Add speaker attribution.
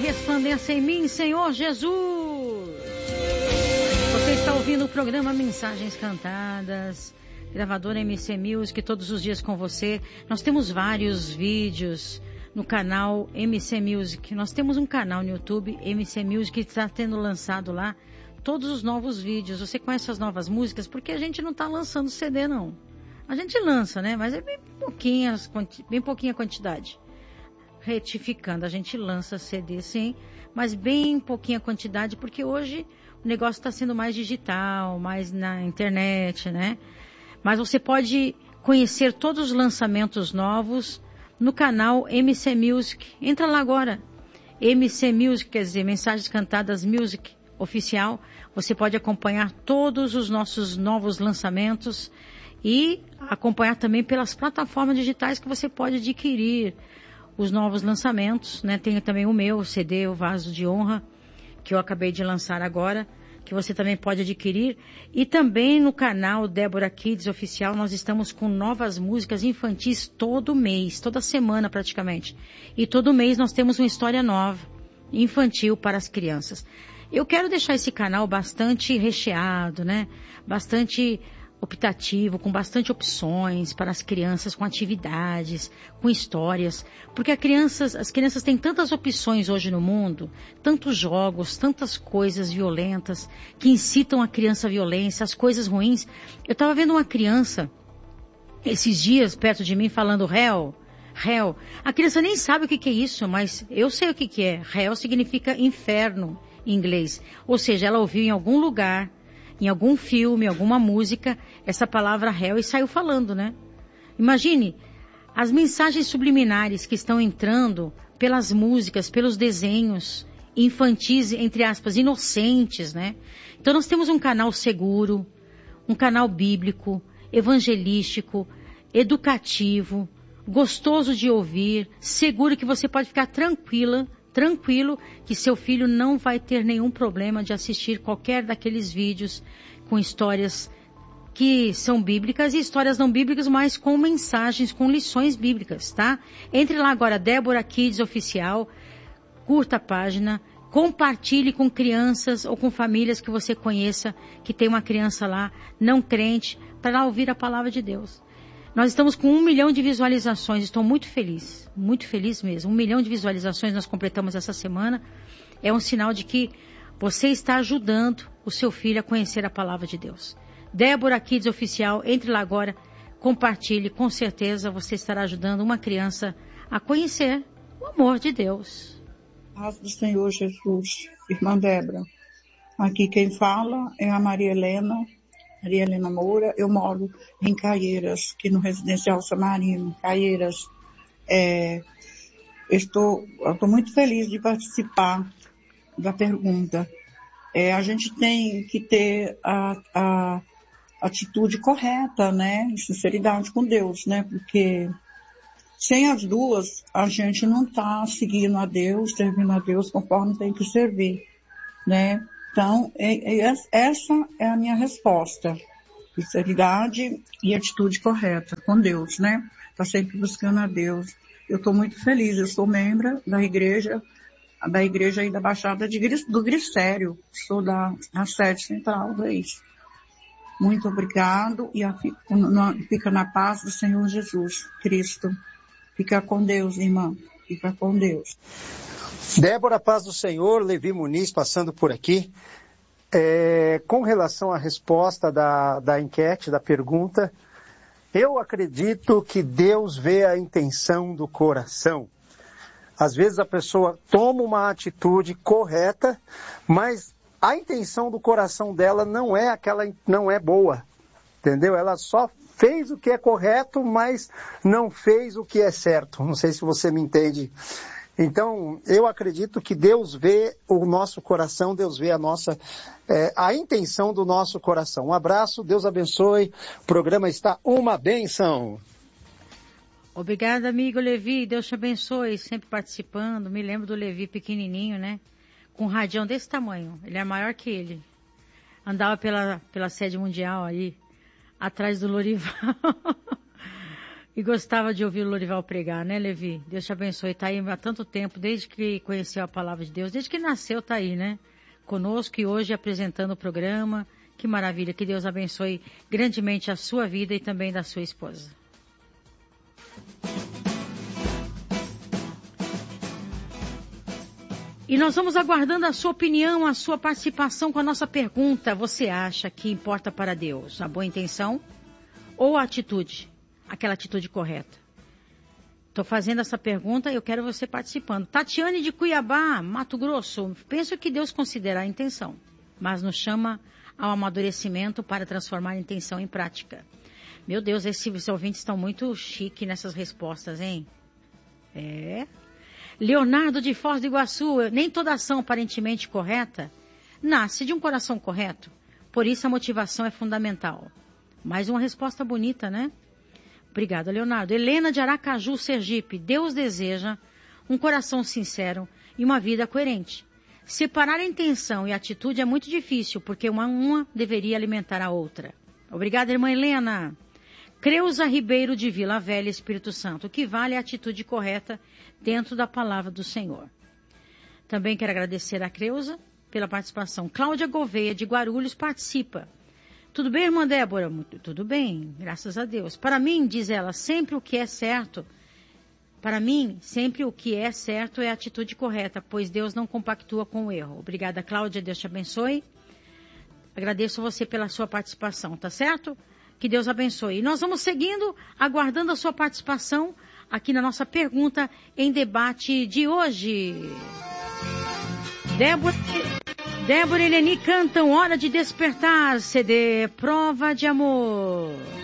Speaker 1: resplandeça em mim, Senhor Jesus. Você está ouvindo o programa Mensagens Cantadas, gravadora MC Music, todos os dias com você. Nós temos vários vídeos no canal MC Music. Nós temos um canal no YouTube, MC Music, que está tendo lançado lá todos os novos vídeos. Você conhece as novas músicas? Porque a gente não está lançando CD, não. A gente lança, né? Mas é bem pouquinha a quantidade. Retificando, a gente lança CD, sim, mas bem pouquinha quantidade, porque hoje o negócio está sendo mais digital, mais na internet, né? Mas você pode conhecer todos os lançamentos novos no canal MC Music. Entra lá agora. MC Music, quer dizer, Mensagens Cantadas Music Oficial. Você pode acompanhar todos os nossos novos lançamentos e acompanhar também pelas plataformas digitais que você pode adquirir os novos lançamentos, né? Tem também o meu CD, o Vaso de Honra, que eu acabei de lançar agora, que você também pode adquirir. E também no canal Débora Kids Oficial, nós estamos com novas músicas infantis todo mês, toda semana praticamente. E todo mês nós temos uma história nova, infantil para as crianças. Eu quero deixar esse canal bastante recheado, né? Bastante optativo, com bastante opções para as crianças, com atividades, com histórias, porque as crianças têm tantas opções hoje no mundo, tantos jogos, tantas coisas violentas que incitam a criança à violência, as coisas ruins. Eu estava vendo uma criança esses dias perto de mim falando hell. A criança nem sabe o que é isso, mas eu sei o que é. Hell significa inferno em inglês, ou seja, ela ouviu em algum lugar, em algum filme, alguma música, essa palavra hell e saiu falando, né? Imagine as mensagens subliminares que estão entrando pelas músicas, pelos desenhos infantis, entre aspas, inocentes, né? Então nós temos um canal seguro, um canal bíblico, evangelístico, educativo, gostoso de ouvir, seguro que você pode ficar tranquilo que seu filho não vai ter nenhum problema de assistir qualquer daqueles vídeos com histórias que são bíblicas e histórias não bíblicas, mas com mensagens, com lições bíblicas, tá? Entre lá agora, Débora Kids Oficial, curta a página, compartilhe com crianças ou com famílias que você conheça, que tem uma criança lá, não crente, para ouvir a palavra de Deus. Nós estamos com 1 milhão de visualizações, estou muito feliz mesmo. 1 milhão de visualizações nós completamos essa semana. É um sinal de que você está ajudando o seu filho a conhecer a palavra de Deus. Débora Kids Oficial, entre lá agora, compartilhe, com certeza você estará ajudando uma criança a conhecer o amor de Deus.
Speaker 2: Paz do Senhor Jesus, irmã Débora. Aqui quem fala é a Maria Helena Moura. Eu moro em Caieiras, aqui no Residencial Samarino, Caieiras. Eu estou muito feliz de participar da pergunta. A gente tem que ter a atitude correta, né? Sinceridade com Deus, né? Porque sem as duas, a gente não está seguindo a Deus, servindo a Deus conforme tem que servir, né? Então, essa é a minha resposta. Sinceridade e atitude correta com Deus, né? Tá sempre buscando a Deus. Eu estou muito feliz, eu sou membro da igreja aí da Baixada do Grissério. Sou da sede central da isso. Muito obrigado e fica na paz do Senhor Jesus Cristo. Fica com Deus, irmã. Fica com Deus.
Speaker 3: Débora, paz do Senhor, Levi Muniz passando por aqui. Com relação à resposta da enquete, da pergunta, eu acredito que Deus vê a intenção do coração. Às vezes a pessoa toma uma atitude correta, mas a intenção do coração dela não é boa, entendeu? Ela só fez o que é correto, mas não fez o que é certo. Não sei se você me entende. Então, eu acredito que Deus vê o nosso coração, Deus vê a intenção do nosso coração. Um abraço, Deus abençoe. O programa está uma bênção.
Speaker 1: Obrigada, amigo Levi. Deus te abençoe, sempre participando. Me lembro do Levi pequenininho, né? Com um radião desse tamanho. Ele é maior que ele. Andava pela sede mundial aí, atrás do Lorival. E gostava de ouvir o Lorival pregar, né, Levi? Deus te abençoe. Está aí há tanto tempo, desde que conheceu a palavra de Deus, desde que nasceu, está aí, né? Conosco e hoje apresentando o programa. Que maravilha, que Deus abençoe grandemente a sua vida e também da sua esposa. E nós vamos aguardando a sua opinião, a sua participação com a nossa pergunta. Você acha que importa para Deus a boa intenção ou a atitude? Aquela atitude correta. Estou fazendo essa pergunta e eu quero você participando. Tatiane de Cuiabá, Mato Grosso. Penso que Deus considera a intenção, mas nos chama ao amadurecimento para transformar a intenção em prática. Meu Deus, esses ouvintes estão muito chique nessas respostas, hein? Leonardo de Foz do Iguaçu. Nem toda ação aparentemente correta nasce de um coração correto. Por isso a motivação é fundamental. Mais uma resposta bonita, né? Obrigada, Leonardo. Helena de Aracaju, Sergipe. Deus deseja um coração sincero e uma vida coerente. Separar a intenção e a atitude é muito difícil, porque uma deveria alimentar a outra. Obrigada, irmã Helena. Creuza Ribeiro de Vila Velha, Espírito Santo. O que vale é a atitude correta dentro da palavra do Senhor. Também quero agradecer a Creuza pela participação. Cláudia Gouveia, de Guarulhos, participa. Tudo bem, irmã Débora? Tudo bem, graças a Deus. Para mim, diz ela, sempre o que é certo é a atitude correta, pois Deus não compactua com o erro. Obrigada, Cláudia, Deus te abençoe. Agradeço você pela sua participação, tá certo? Que Deus abençoe. E nós vamos seguindo, aguardando a sua participação aqui na nossa pergunta em debate de hoje. Débora e Eleni cantam Hora de Despertar, CD Prova de Amor.